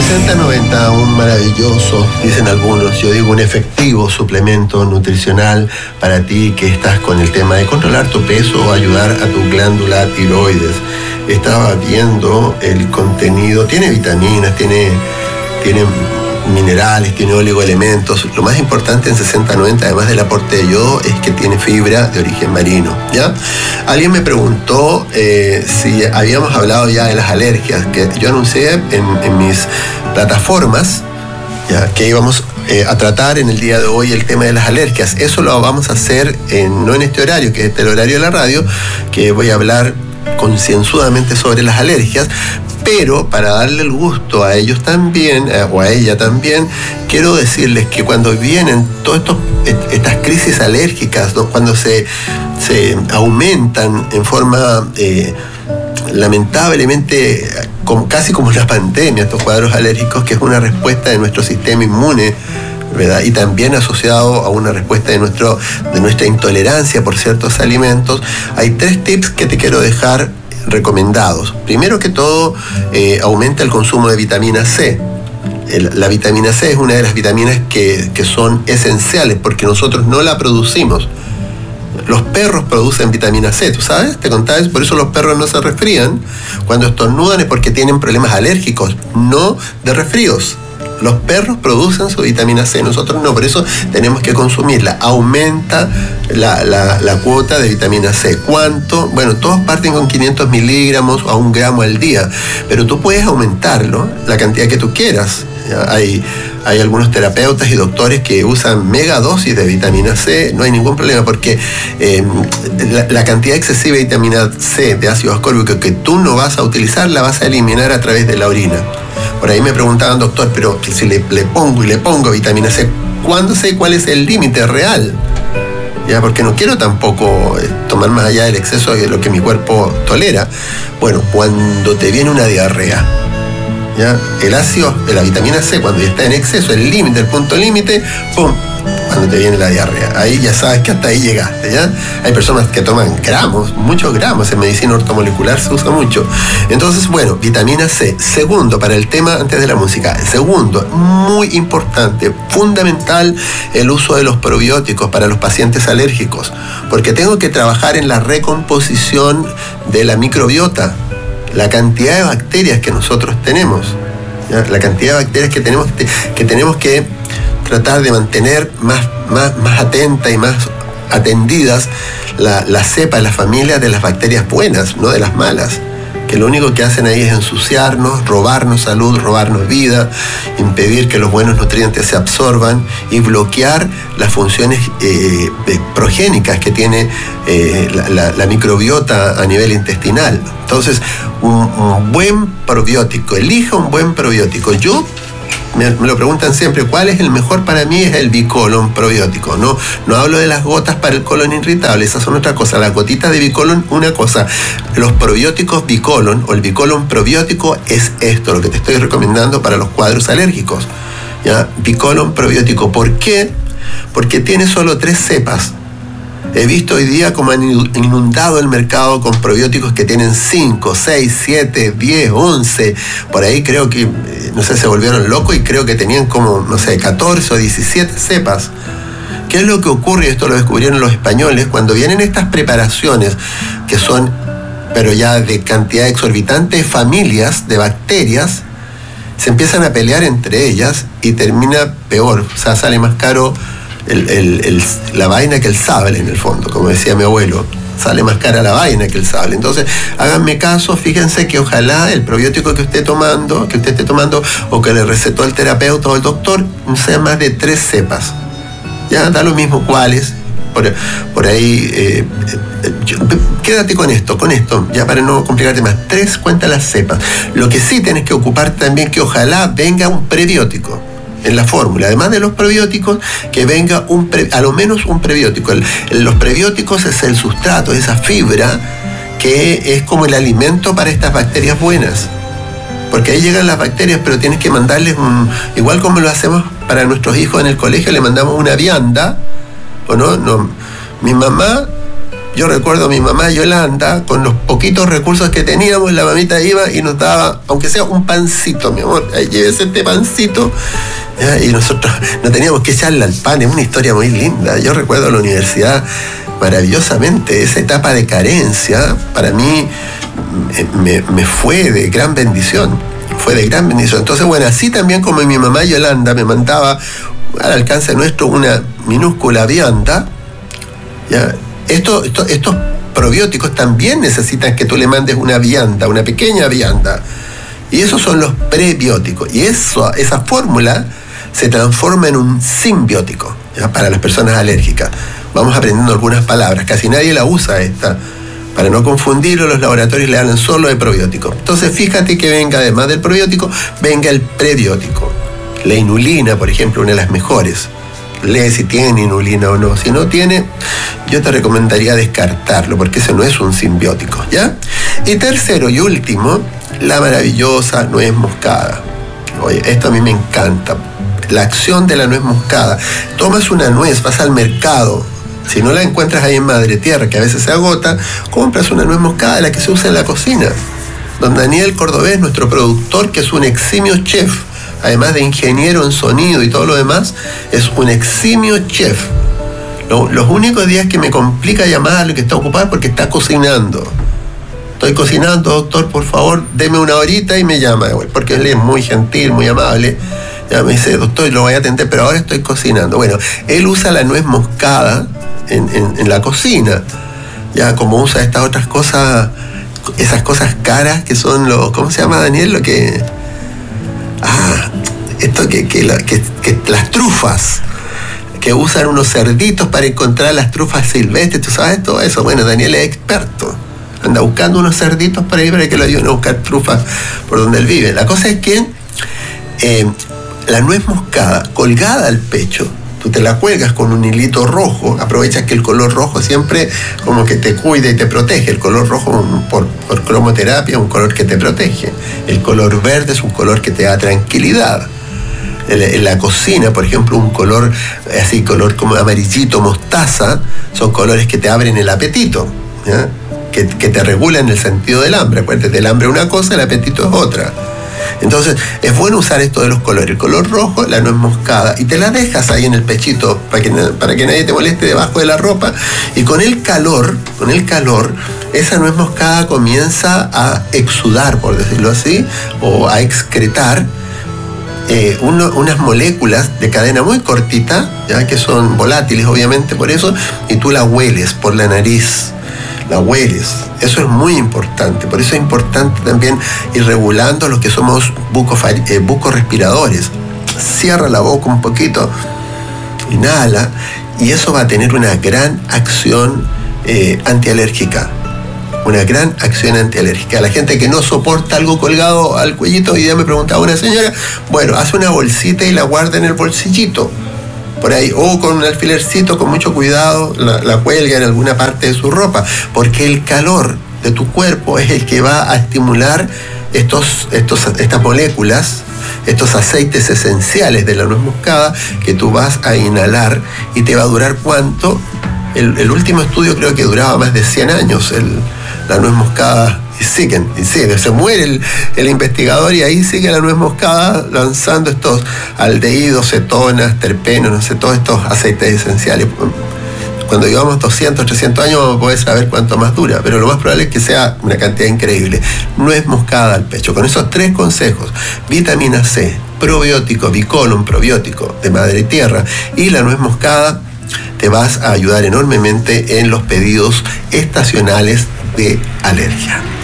60-90, un maravilloso, dicen algunos, yo digo un efectivo suplemento nutricional para ti que estás con el tema de controlar tu peso o ayudar a tu glándula tiroides. Estaba viendo el contenido, tiene vitaminas, tiene minerales, tiene oligoelementos. Lo más importante en 60-90, además del aporte de yodo, es que tiene fibra de origen marino, ¿ya? Alguien me preguntó si habíamos hablado ya de las alergias, que yo anuncié en mis plataformas, ¿ya?, que íbamos a tratar en el día de hoy el tema de las alergias. Eso lo vamos a hacer no en este horario, que es el horario de la radio, que voy a hablar concienzudamente sobre las alergias, pero para darle el gusto a ellos también, o a ella también, quiero decirles que cuando vienen todas estas crisis alérgicas, ¿no?, cuando se aumentan en forma lamentablemente casi como la pandemia, estos cuadros alérgicos, que es una respuesta de nuestro sistema inmune, ¿verdad?, y también asociado a una respuesta de nuestra intolerancia por ciertos alimentos, hay 3 tips que te quiero dejar recomendados. Primero que todo, aumenta el consumo de vitamina C. La vitamina C es una de las vitaminas que son esenciales porque nosotros no la producimos. Los perros producen vitamina C, ¿tú sabes? ¿Te contaba eso? Por eso los perros no se resfrían. Cuando estornudan es porque tienen problemas alérgicos, no de resfríos. Los perros producen su vitamina C, nosotros no, por eso tenemos que consumirla. Aumenta la cuota de vitamina C. ¿Cuánto? Bueno, todos parten con 500 miligramos a 1 gramo al día, pero tú puedes aumentarlo la cantidad que tú quieras. Hay algunos terapeutas y doctores que usan megadosis de vitamina C, no hay ningún problema porque la cantidad excesiva de vitamina C, de ácido ascórbico, que tú no vas a utilizar, la vas a eliminar a través de la orina. Por ahí me preguntaban, doctor, pero si le pongo vitamina C, ¿cuándo sé cuál es el límite real? ¿Ya? Porque no quiero tampoco tomar más allá del exceso de lo que mi cuerpo tolera. Bueno, cuando te viene una diarrea, ¿ya?, el ácido de la vitamina C, cuando ya está en exceso, el límite, el punto límite, ¡pum!, cuando te viene la diarrea. Ahí ya sabes que hasta ahí llegaste, ¿ya? Hay personas que toman gramos, muchos gramos, en medicina ortomolecular se usa mucho. Entonces, bueno, vitamina C. Segundo, para el tema antes de la música. Segundo, muy importante, fundamental, el uso de los probióticos para los pacientes alérgicos, porque tengo que trabajar en la recomposición de la microbiota, la cantidad de bacterias que nosotros tenemos, ¿ya?, la cantidad de bacterias que tenemos que tratar de mantener más atenta y más atendidas la cepa, la familia de las bacterias buenas, no de las malas, que lo único que hacen ahí es ensuciarnos, robarnos salud, robarnos vida, impedir que los buenos nutrientes se absorban y bloquear las funciones progénicas que tiene la microbiota a nivel intestinal. Entonces, un buen probiótico, elija un buen probiótico. Me lo preguntan siempre, ¿cuál es el mejor para mí? Es el Bicolon probiótico. No hablo de las gotas para el colon irritable, esas son otra cosa. Las gotitas de Bicolon, una cosa. Los probióticos Bicolon o el Bicolon probiótico es esto, lo que te estoy recomendando para los cuadros alérgicos, ¿ya? Bicolon probiótico. ¿Por qué? Porque tiene solo 3 cepas. He visto hoy día cómo han inundado el mercado con probióticos que tienen 5, 6, 7, 10, 11. Por ahí creo que, no sé, se volvieron locos y creo que tenían como, no sé, 14 o 17 cepas. ¿Qué es lo que ocurre? Esto lo descubrieron los españoles. Cuando vienen estas preparaciones, que son, pero ya de cantidad exorbitante, familias de bacterias, se empiezan a pelear entre ellas y termina peor. O sea, sale más caro la vaina que el sable, en el fondo, como decía mi abuelo. Sale más cara la vaina que el sable. Entonces, háganme caso, fíjense que ojalá el probiótico que usted esté tomando o que le recetó el terapeuta o el doctor sea más de 3 cepas. Ya da lo mismo cuáles. Por ahí, quédate con esto, ya para no complicarte más. 3, cuenta las cepas. Lo que sí tienes que ocupar también, que ojalá venga un prebiótico en la fórmula, además de los probióticos, que venga a lo menos un prebiótico. Los prebióticos es el sustrato, esa fibra que es como el alimento para estas bacterias buenas, porque ahí llegan las bacterias, pero tienes que mandarles igual como lo hacemos para nuestros hijos en el colegio, le mandamos una vianda, ¿o no? Mi mamá yo recuerdo a mi mamá Yolanda, con los poquitos recursos que teníamos, la mamita iba y nos daba, aunque sea un pancito, mi amor, llévese este pancito, ¿ya? Y nosotros no teníamos que echarle al pan. Es una historia muy linda. Yo recuerdo la universidad maravillosamente. Esa etapa de carencia, para mí, me fue de gran bendición. Fue de gran bendición. Entonces, bueno, así también como mi mamá Yolanda me mandaba al alcance nuestro una minúscula vianda, ¿ya? Estos probióticos también necesitan que tú le mandes una vianda, una pequeña vianda. Y esos son los prebióticos. Y esa fórmula se transforma en un simbiótico, ¿ya? Para las personas alérgicas. Vamos aprendiendo algunas palabras. Casi nadie la usa esta. Para no confundirlo, los laboratorios le hablan solo de probiótico. Entonces, fíjate que venga, además del probiótico, venga el prebiótico. La inulina, por ejemplo, una de las mejores. Lee si tiene inulina o no. Si no tiene, yo te recomendaría descartarlo, porque ese no es un simbiótico, ¿ya? Y tercero y último, la maravillosa nuez moscada. Oye, esto a mí me encanta. La acción de la nuez moscada. Tomas una nuez, vas al mercado. Si no la encuentras ahí en Madre Tierra, que a veces se agota, compras una nuez moscada, la que se usa en la cocina. Don Daniel Cordobés, nuestro productor, que es un eximio chef, además de ingeniero en sonido y todo lo demás, es un eximio chef. Los únicos días que me complica llamarlo y que está ocupado es porque está cocinando. Estoy cocinando, doctor, por favor, deme una horita, y me llama, porque él es muy gentil, muy amable. Ya me dice, doctor, lo voy a atender, pero ahora estoy cocinando. Bueno, él usa la nuez moscada en la cocina, ya, como usa estas otras cosas, esas cosas caras que son los, ¿cómo se llama, Daniel? Lo que... esto que las trufas, que usan unos cerditos para encontrar las trufas silvestres. ¿Tú sabes todo eso? Bueno, Daniel es experto. Anda buscando unos cerditos para que lo ayuden a buscar trufas por donde él vive. La cosa es que la nuez moscada colgada al pecho, tú te la cuelgas con un hilito rojo, aprovechas que el color rojo siempre como que te cuida y te protege. El color rojo por cromoterapia es un color que te protege. El color verde es un color que te da tranquilidad. En la cocina, por ejemplo, un color así, color como amarillito, mostaza, son colores que te abren el apetito, ¿ya? Que te regulan el sentido del hambre. Acuérdate, el hambre es una cosa, el apetito es otra. Entonces, es bueno usar esto de los colores. El color rojo, la nuez moscada, y te la dejas ahí en el pechito para que nadie te moleste debajo de la ropa. Y con el calor, esa nuez moscada comienza a exudar, por decirlo así, o a excretar unas moléculas de cadena muy cortita, ya que son volátiles, obviamente, por eso, y tú la hueles por la nariz. La hueles. Eso es muy importante. Por eso es importante también ir regulando los que somos bucorrespiradores. Cierra la boca un poquito, inhala, y eso va a tener una gran acción antialérgica. Una gran acción antialérgica. La gente que no soporta algo colgado al cuellito, hoy día me preguntaba una señora, bueno, hace una bolsita y la guarda en el bolsillito, por ahí, o con un alfilercito, con mucho cuidado, la cuelga en alguna parte de su ropa, porque el calor de tu cuerpo es el que va a estimular estas moléculas, estos aceites esenciales de la nuez moscada que tú vas a inhalar, y te va a durar ¿cuánto? El último estudio creo que duraba más de 100 años, la nuez moscada. Y sigue, se muere el investigador, y ahí sigue la nuez moscada lanzando estos aldehídos, cetonas, terpenos, no sé, todos estos aceites esenciales. Cuando llevamos 200, 300 años vamos a poder saber cuánto más dura, pero lo más probable es que sea una cantidad increíble. Nuez moscada al pecho. Con esos 3 consejos, vitamina C, probiótico, Bicolon probiótico de Madre Tierra, y la nuez moscada, te vas a ayudar enormemente en los pedidos estacionales de alergia.